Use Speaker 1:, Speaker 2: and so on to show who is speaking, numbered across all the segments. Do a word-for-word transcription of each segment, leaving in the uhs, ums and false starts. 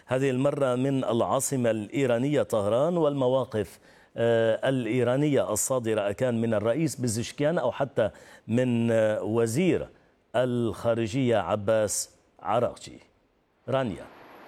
Speaker 1: هذه المرة من العاصمة الإيرانية طهران، والمواقف الإيرانية الصادرة كان من الرئيس بزشكيان أو حتى من وزير الخارجية عباس عراقجي. رانيا.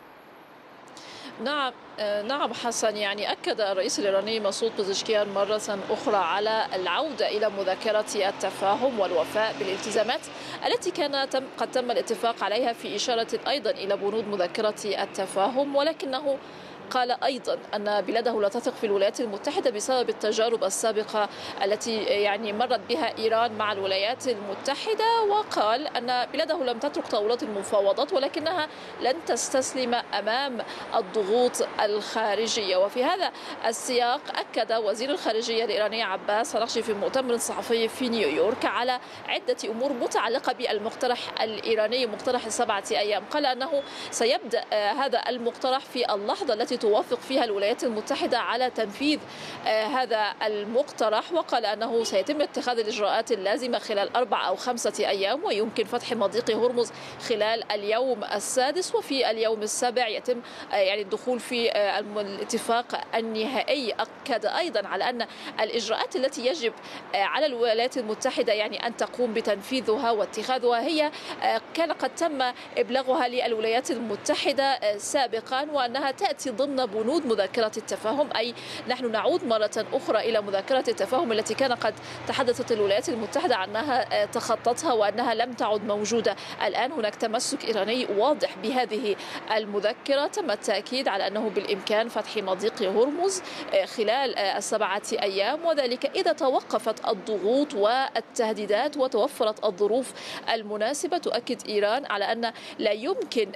Speaker 2: نعم نعم حسن، يعني أكد الرئيس الإيراني مسعود بزشكيان مرة أخرى على العودة إلى مذكرة التفاهم والوفاء بالالتزامات التي كان تم قد تم الاتفاق عليها، في إشارة أيضا إلى بنود مذكرة التفاهم، ولكنه قال أيضا أن بلاده لا تثق في الولايات المتحدة بسبب التجارب السابقة التي يعني مرت بها إيران مع الولايات المتحدة، وقال أن بلاده لم تترك طاولات المفاوضات ولكنها لن تستسلم أمام الضغوط الخارجية. وفي هذا السياق أكد وزير الخارجية الإيراني عباس عراقجي في مؤتمر صحفي في نيويورك على عدة أمور متعلقة بالمقترح الإيراني، مقترح السبعة أيام. قال أنه سيبدأ هذا المقترح في اللحظة التي توافق فيها الولايات المتحدة على تنفيذ هذا المقترح، وقال أنه سيتم اتخاذ الإجراءات اللازمة خلال أربع أو خمسة أيام، ويمكن فتح مضيق هرمز خلال اليوم السادس، وفي اليوم السابع يتم يعني الدخول في الاتفاق النهائي. أكد أيضا على أن الإجراءات التي يجب على الولايات المتحدة يعني أن تقوم بتنفيذها واتخاذها هي كان قد تم إبلاغها للولايات المتحدة سابقا، وأنها تأتي ضمن بنود مذكرة التفاهم، أي نحن نعود مرة أخرى إلى مذكرة التفاهم التي كان قد تحدثت الولايات المتحدة عنها تخطتها وأنها لم تعد موجودة. الآن هناك تمسك إيراني واضح بهذه المذكرة. تم التأكيد على أنه بالإمكان فتح مضيق هرمز خلال السبعة أيام، وذلك إذا توقفت الضغوط والتهديدات وتوفرت الظروف المناسبة. تؤكد إيران على أن لا يمكن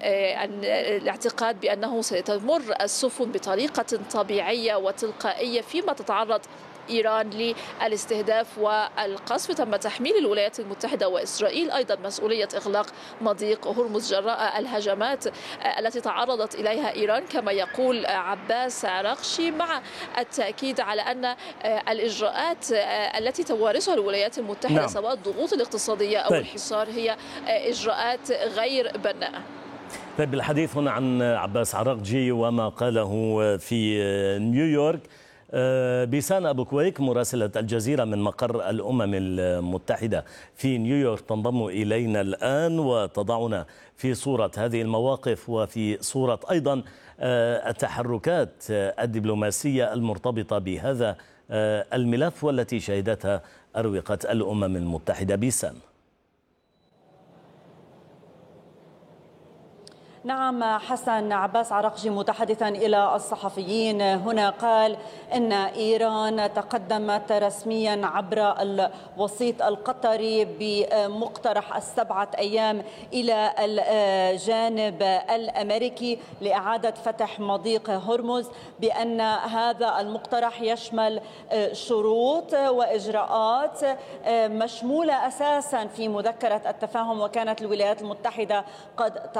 Speaker 2: الاعتقاد بأنه ستمر السفن بطريقة طبيعية وتلقائية فيما تتعرض إيران للاستهداف والقصف. تم تحميل الولايات المتحدة وإسرائيل أيضا مسؤولية إغلاق مضيق هرمز جراء الهجمات التي تعرضت إليها إيران كما يقول عباس عراقجي، مع التأكيد على أن الإجراءات التي توارثها الولايات المتحدة نعم. سواء الضغوط الاقتصادية أو طيب. الحصار هي إجراءات غير بناءة.
Speaker 1: طيب، الحديث هنا عن عباس عراقجي وما قاله في نيويورك. بيسان أبو كويك مراسلة الجزيرة من مقر الأمم المتحدة في نيويورك تنضم إلينا الآن وتضعنا في صورة هذه المواقف وفي صورة أيضا التحركات الدبلوماسية المرتبطة بهذا الملف والتي شهدتها أروقة الأمم المتحدة. بيسان.
Speaker 3: نعم حسن، عباس عراقجي متحدثا إلى الصحفيين هنا قال إن إيران تقدمت رسميا عبر الوسيط القطري بمقترح السبعة أيام إلى الجانب الأمريكي لإعادة فتح مضيق هرمز، بأن هذا المقترح يشمل شروط وإجراءات مشمولة أساسا في مذكرة التفاهم، وكانت الولايات المتحدة قد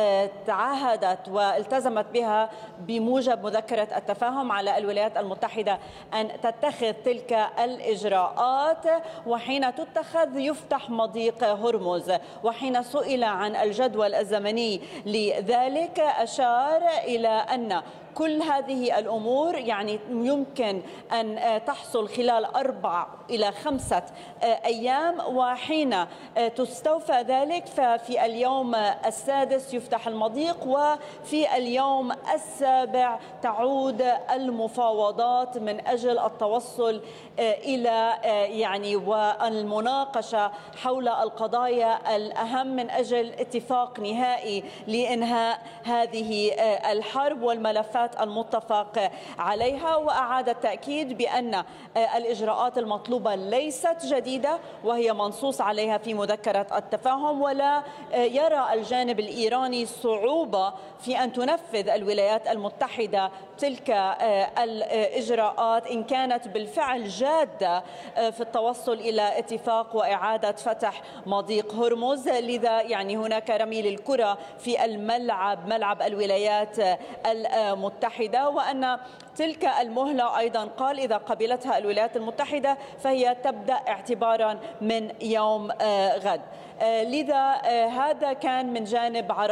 Speaker 3: تعهدت والتزمت بها بموجب مذكرة التفاهم على الولايات المتحدة أن تتخذ تلك الإجراءات، وحين تتخذ يفتح مضيق هرمز. وحين سئل عن الجدول الزمني لذلك أشار إلى أن كل هذه الأمور يعني يمكن أن تحصل خلال أربع إلى خمسة أيام، وحين تستوفى ذلك ففي اليوم السادس يفتح المضيق، وفي اليوم السابع تعود المفاوضات من أجل التوصل إلى يعني والمناقشة حول القضايا الأهم من أجل اتفاق نهائي لإنهاء هذه الحرب والملفات المتفق عليها. وأعاد التأكيد بأن الإجراءات المطلوبة ليست جديدة وهي منصوص عليها في مذكرة التفاهم، ولا يرى الجانب الإيراني صعوبة في أن تنفذ الولايات المتحدة تلك الإجراءات إن كانت بالفعل جادة في التوصل إلى اتفاق وإعادة فتح مضيق هرمز. لذا يعني هناك رمي للكرة في الملعب، ملعب الولايات المتحدة، وأن تلك المهلة أيضا قال إذا قبلتها الولايات المتحدة فهي تبدأ اعتبارا من يوم غد. لذا هذا كان من جانب عراقجي. كان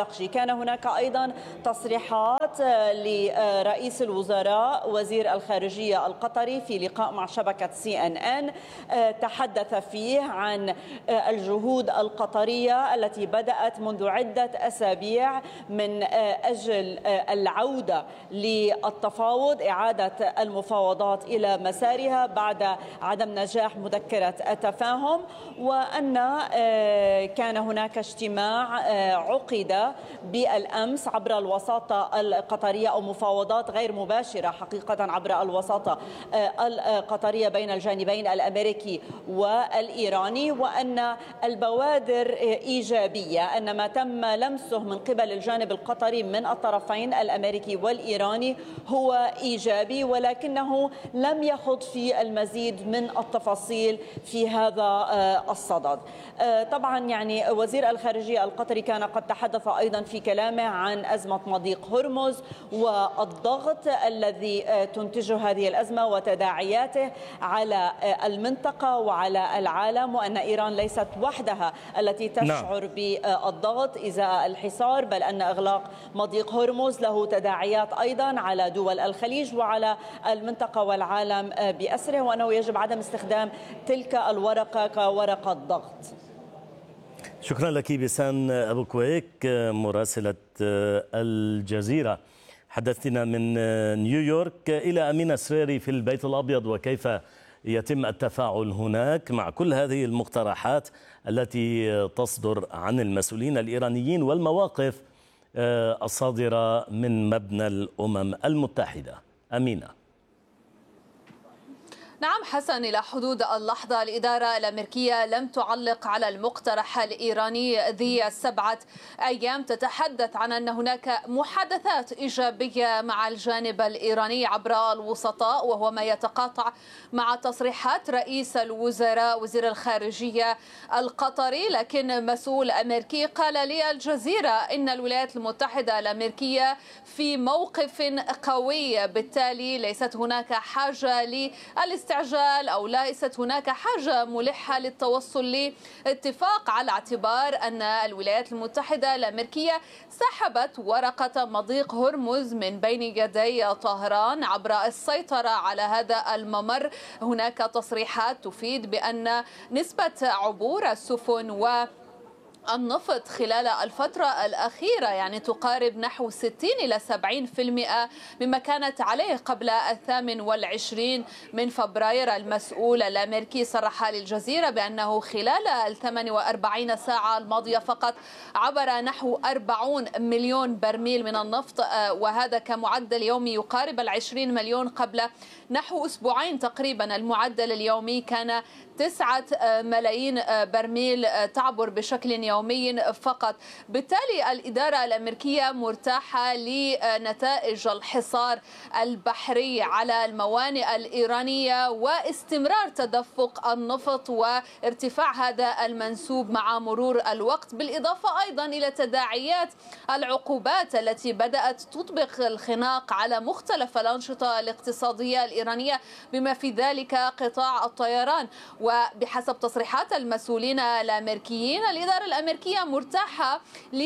Speaker 3: كان هناك أيضا تصريحات لرئيس الوزراء وزير الخارجية القطري في لقاء مع شبكة سي إن إن، تحدث فيه عن الجهود القطرية التي بدأت منذ عدة أسابيع من أجل العودة للتفاوض، إعادة المفاوضات إلى مسارها بعد عدم نجاح مذكرة التفاهم، وأن كان هناك اجتماع عقد بالأمس عبر الوساطة القطرية أو مفاوضات غير مباشرة حقيقة عبر الوساطة القطرية بين الجانبين الأمريكي والإيراني، وأن البوادر إيجابية، أن ما تم لمسه من قبل الجانب القطري من الطرفين الأمريكي والإيراني هو إيجابي، ولكنه لم يخض في المزيد من التفاصيل في هذا الصدد. طبعا يعني وزير الخارجية القطري كان قد تحدث أيضا في كلامه عن أزمة مضيق هرمز والضغط الذي تنتجه هذه الأزمة وتداعياته على المنطقة وعلى العالم، وأن إيران ليست وحدها التي تشعر نعم. بالضغط إزاء الحصار، بل أن إغلاق مضيق هرمز له تداعيات أيضا على دول الخليج وعلى المنطقة والعالم بأسره، وأنه يجب عدم استخدام تلك الورقة كورقة ضغط.
Speaker 1: شكرا لك بيسان أبو كويك مراسلة الجزيرة، حدثتنا من نيويورك. إلى أمينة سريري في البيت الأبيض، وكيف يتم التفاعل هناك مع كل هذه المقترحات التي تصدر عن المسؤولين الإيرانيين والمواقف الصادرة من مبنى الأمم المتحدة؟ أمينة.
Speaker 4: نعم حسن، إلى حدود اللحظة الإدارة الأمريكية لم تعلق على المقترح الإيراني ذي السبعة أيام. تتحدث عن أن هناك محادثات إيجابية مع الجانب الإيراني عبر الوسطاء، وهو ما يتقاطع مع تصريحات رئيس الوزراء وزير الخارجية القطري. لكن مسؤول أمريكي قال للجزيرة إن الولايات المتحدة الأمريكية في موقف قوي، بالتالي ليست هناك حاجة للاستعجال أو ليست هناك حاجة ملحة للتوصل لاتفاق، على اعتبار أن الولايات المتحدة الأمريكية سحبت ورقة مضيق هرمز من بين يدي طهران عبر السيطرة على هذا الممر. هناك تصريحات تفيد بأن نسبة عبور السفن و النفط خلال الفترة الأخيرة يعني تقارب نحو ستين إلى سبعين بالمئة مما كانت عليه قبل الثامن والعشرين من فبراير. المسؤول الأمريكي صرح للجزيرة بأنه خلال الثمان وأربعين ساعة الماضية فقط عبر نحو أربعين مليون برميل من النفط، وهذا كمعدل يومي يقارب العشرين مليون. قبل نحو أسبوعين تقريبا المعدل اليومي كان تسعة ملايين برميل تعبر بشكل يومي فقط. بالتالي الإدارة الأمريكية مرتاحة لنتائج الحصار البحري على الموانئ الإيرانية واستمرار تدفق النفط وارتفاع هذا المنسوب مع مرور الوقت، بالإضافة أيضا إلى تداعيات العقوبات التي بدأت تطبق الخناق على مختلف الأنشطة الاقتصادية الإيرانية بما في ذلك قطاع الطيران. وبحسب تصريحات المسؤولين الأمريكيين الإدارة الأمريكية مرتاحة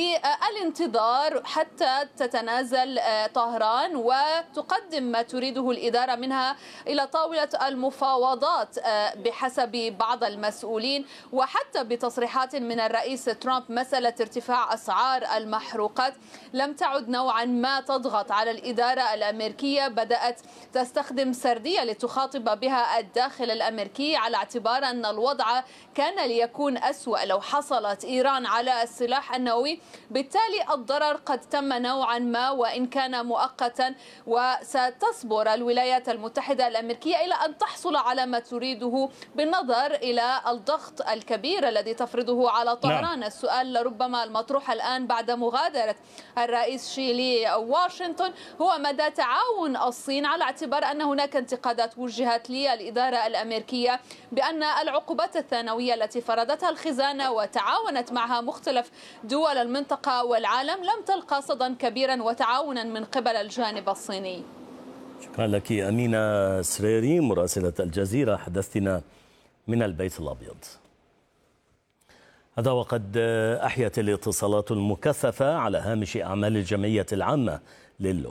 Speaker 4: للانتظار حتى تتنازل طهران وتقدم ما تريده الإدارة منها إلى طاولة المفاوضات بحسب بعض المسؤولين. وحتى بتصريحات من الرئيس ترامب مسألة ارتفاع أسعار المحروقات لم تعد نوعا ما تضغط على الإدارة الأمريكية، بدأت تستخدم سردية لتخاطب بها الداخل الأمريكي، على اعتبار أن الوضع كان ليكون أسوأ لو حصلت إيران على السلاح النووي. بالتالي الضرر قد تم نوعا ما وإن كان مؤقتا، وستصبر الولايات المتحدة الأمريكية إلى أن تحصل على ما تريده بالنظر إلى الضغط الكبير الذي تفرضه على طهران. نعم. السؤال لربما المطروح الآن بعد مغادرة الرئيس شي لواشنطن هو مدى تعاون الصين، على اعتبار أن هناك انتقادات وجهت للإدارة الأمريكية بأن العقوبات الثانوية التي فرضتها الخزانة وتعاونت معها مختلف دول المنطقة والعالم لم تلقى صدى كبيرا وتعاونا من قبل الجانب الصيني.
Speaker 1: شكرا لك أمينة سريري مراسلة الجزيرة، حدثتنا من البيت الأبيض. هذا وقد أحيت الاتصالات المكثفة على هامش أعمال الجمعية العامة للأمم